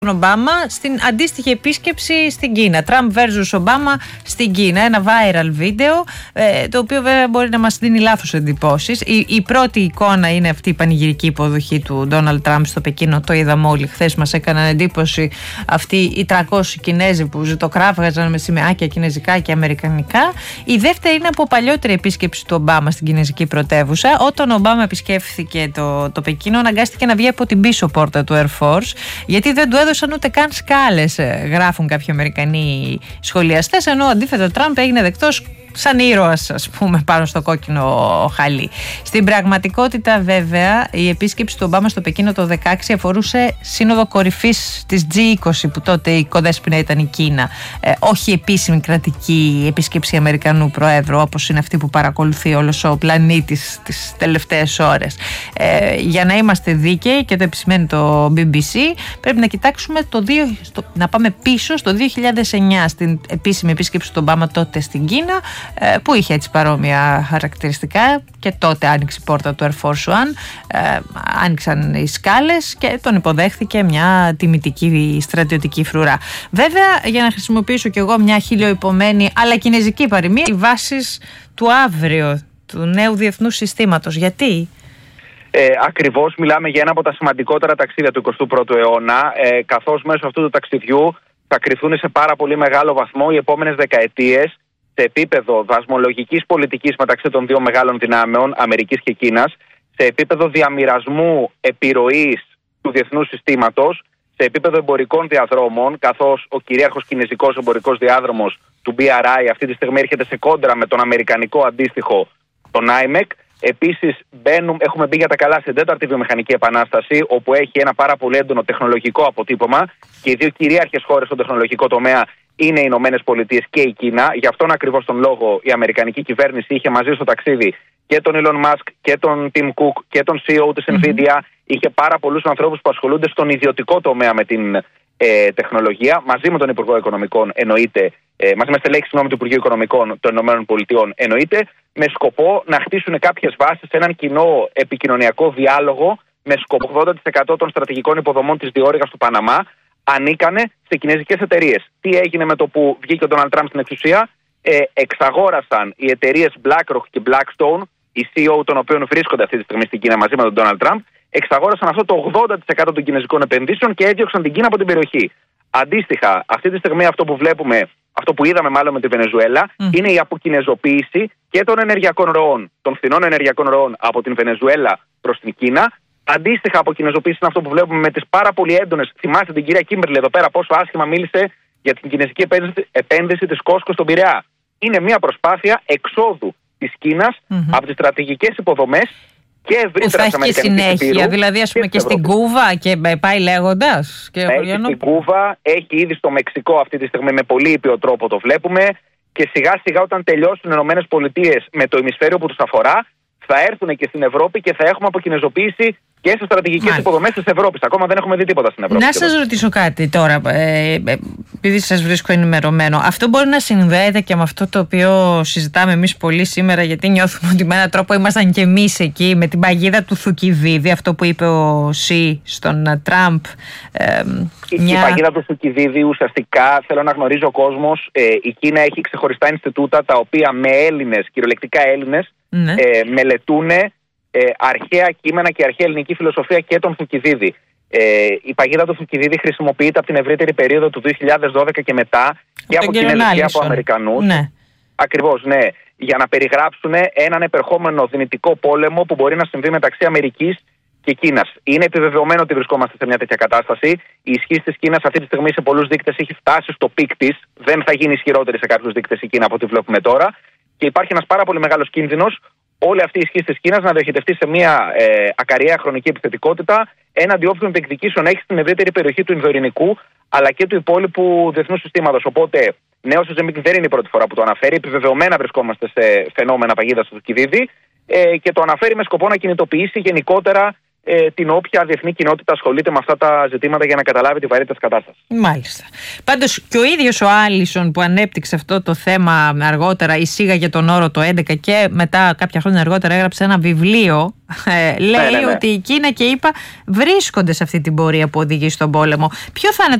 Ομπάμα στην αντίστοιχη επίσκεψη στην Κίνα. Τραμπ versus Ομπάμα στην Κίνα. Ένα viral βίντεο, το οποίο βέβαια μπορεί να μας δίνει λάθος εντυπώσεις. Η πρώτη εικόνα είναι αυτή η πανηγυρική υποδοχή του Ντόναλντ Τραμπ στο Πεκίνο. Το είδαμε όλοι χθες. Μας έκαναν εντύπωση αυτοί οι 300 Κινέζοι που ζητοκράβγαζαν με σημαίακια κινέζικα και αμερικανικά. Η δεύτερη είναι από παλιότερη επίσκεψη του Ομπάμα στην κινέζικη πρωτεύουσα. Όταν ο Ομπάμα επισκέφθηκε το Πεκίνο, αναγκάστηκε να βγει από την πίσω πόρτα του Air Force, γιατί δεν του έδωσαν ούτε καν σκάλες, γράφουν κάποιοι Αμερικανοί σχολιαστές, ενώ αντίθετα ο Τραμπ έγινε δεκτός σαν ήρωας, ας πούμε, πάνω στο κόκκινο χαλί. Στην πραγματικότητα, βέβαια, η επίσκεψη του Ομπάμα στο Πεκίνο το 2016 αφορούσε σύνοδο κορυφής της G20, που τότε η κοδέσποινα ήταν η Κίνα. Όχι επίσημη κρατική επίσκεψη Αμερικανού Προέδρου, όπως είναι αυτή που παρακολουθεί όλος ο πλανήτης τις τελευταίες ώρες. Για να είμαστε δίκαιοι, και το επισημαίνει το BBC, πρέπει να κοιτάξουμε να πάμε πίσω στο 2009, στην επίσημη επίσκεψη του Ομπάμα τότε στην Κίνα, που είχε έτσι παρόμοια χαρακτηριστικά, και τότε άνοιξε η πόρτα του Air Force One, άνοιξαν οι σκάλες και τον υποδέχθηκε μια τιμητική στρατιωτική φρουρά. Βέβαια, για να χρησιμοποιήσω κι εγώ μια χιλιοϊπωμένη αλλά κινέζικη παροιμία, οι βάσεις του αύριο, του νέου διεθνούς συστήματος. Γιατί? Ακριβώς, μιλάμε για ένα από τα σημαντικότερα ταξίδια του 21ου αιώνα, καθώς μέσω αυτού του ταξιδιού θα κριθούν σε πάρα πολύ μεγάλο βαθμό οι επόμενες δεκαετίες σε επίπεδο δασμολογικής πολιτικής μεταξύ των δύο μεγάλων δυνάμεων, Αμερικής και Κίνας, σε επίπεδο διαμοιρασμού επιρροής του διεθνούς συστήματος, σε επίπεδο εμπορικών διαδρόμων, καθώς ο κυρίαρχος κινέζικος εμπορικός διάδρομος του BRI αυτή τη στιγμή έρχεται σε κόντρα με τον αμερικανικό αντίστοιχο, τον IMEC. Επίσης, έχουμε μπει για τα καλά στην τέταρτη βιομηχανική επανάσταση, όπου έχει ένα πάρα πολύ έντονο τεχνολογικό αποτύπωμα, και οι δύο κυρίαρχες χώρες στον τεχνολογικό τομέα είναι οι Ηνωμένες Πολιτείες και η Κίνα. Γι' αυτόν ακριβώς τον λόγο η αμερικανική κυβέρνηση είχε μαζί στο ταξίδι και τον Elon Musk και τον Tim Cook και τον CEO της Nvidia. Είχε πάρα πολλούς ανθρώπους που ασχολούνται στον ιδιωτικό τομέα με την τεχνολογία, μαζί με τον Υπουργό Οικονομικών, εννοείται, μαζί με στελέχη του Υπουργείου Οικονομικών των Ηνωμένων Πολιτειών, εννοείται, με σκοπό να χτίσουν κάποιες βάσεις σε έναν κοινό επικοινωνιακό διάλογο, με σκοπό 80% των στρατηγικών υποδομών της διόρυγας του Παναμά ανήκανε σε κινέζικες εταιρείες. Τι έγινε με το που βγήκε ο Ντόναλντ Τραμπ στην εξουσία? Εξαγόρασαν οι εταιρείες BlackRock και Blackstone, οι CEO των οποίων βρίσκονται αυτή τη στιγμή στην Κίνα μαζί με τον Ντόναλντ Τραμπ, εξαγόρασαν αυτό το 80% των κινέζικων επενδύσεων και έδιωξαν την Κίνα από την περιοχή. Αντίστοιχα, αυτή τη στιγμή αυτό που είδαμε μάλλον με τη Βενεζουέλα, είναι η αποκινεζοποίηση και των ενεργειακών ροών, των φθηνών ενεργειακών ροών από την Βενεζουέλα προς την Κίνα. Αντίστοιχα, αποκινεζοποίηση είναι αυτό που βλέπουμε με τις πάρα πολύ έντονες. Θυμάστε την κυρία Κίμπερλι εδώ πέρα πόσο άσχημα μίλησε για την κινέζικη επένδυση της Κόσκο στον Πειραιά. Είναι μια προσπάθεια εξόδου της Κίνας από τις στρατηγικές υποδομές και ευρύτερα της Αμερικανικής Υπήρου. Συνέχεια, δηλαδή ας πούμε και στην Κούβα, και πάει λέγοντας. Έχει στην Κούβα, έχει ήδη στο Μεξικό αυτή τη στιγμή με πολύ ήπιο τρόπο το βλέπουμε, και σιγά σιγά όταν τελειώσουν οι ΗΠΑ με το ημισφαίριο που τους αφορά, θα έρθουν και στην Ευρώπη και θα έχουμε αποκινεζοποίηση και σε στρατηγικές υποδομές της Ευρώπης. Ακόμα δεν έχουμε δει τίποτα στην Ευρώπη. Να σας ρωτήσω κάτι τώρα, επειδή σας βρίσκω ενημερωμένο. Αυτό μπορεί να συνδέεται και με αυτό το οποίο συζητάμε εμείς πολύ σήμερα, γιατί νιώθουμε ότι με έναν τρόπο ήμασταν και εμείς εκεί, με την παγίδα του Θουκυδίδη, αυτό που είπε ο Σι στον Τραμπ. Η παγίδα του Θουκυδίδη, ουσιαστικά, θέλω να γνωρίζει ο κόσμος, η Κίνα έχει ξεχωριστά Ινστιτούτα τα οποία με Έλληνες, κυριολεκτικά Έλληνες, μελετούν αρχαία κείμενα και αρχαία ελληνική φιλοσοφία και τον Θουκυδίδη. Η παγίδα του Θουκυδίδη χρησιμοποιείται από την ευρύτερη περίοδο του 2012 και μετά και από Κινέζους και από Αμερικανούς. Ακριβώς, ναι. Για να περιγράψουν έναν επερχόμενο δυνητικό πόλεμο που μπορεί να συμβεί μεταξύ Αμερικής και Κίνας. Είναι επιβεβαιωμένο ότι βρισκόμαστε σε μια τέτοια κατάσταση. Η ισχύ της Κίνας αυτή τη στιγμή σε πολλούς δείκτες έχει φτάσει στο πικ της. Δεν θα γίνει ισχυρότερη σε κάποιους δείκτες η Κίνα από ό,τι βλέπουμε τώρα. Και υπάρχει ένας πάρα πολύ μεγάλος κίνδυνος όλη αυτή η ισχύ της Κίνας να διοχετευτεί σε μια ακαριαία χρονική επιθετικότητα έναντι όποιων διεκδικήσεων έχει στην ευρύτερη περιοχή του Ινδοειρηνικού αλλά και του υπόλοιπου διεθνούς συστήματος. Οπότε, ναι, ο Σιζεμίκ δεν είναι η πρώτη φορά που το αναφέρει. Επιβεβαιωμένα βρισκόμαστε σε φαινόμενα παγίδας του Θουκυδίδη και το αναφέρει με σκοπό να κινητοποιήσει γενικότερα την όποια διεθνή κοινότητα ασχολείται με αυτά τα ζητήματα για να καταλάβει τη βαρύτητα της κατάστασης. Μάλιστα. Πάντως και ο ίδιος ο Άλισον που ανέπτυξε αυτό το θέμα αργότερα, εισήγαγε τον όρο το 2011 και μετά κάποια χρόνια αργότερα έγραψε ένα βιβλίο. Λέει ότι η Κίνα και η ΗΠΑ βρίσκονται σε αυτή την πορεία που οδηγεί στον πόλεμο. Ποιο θα είναι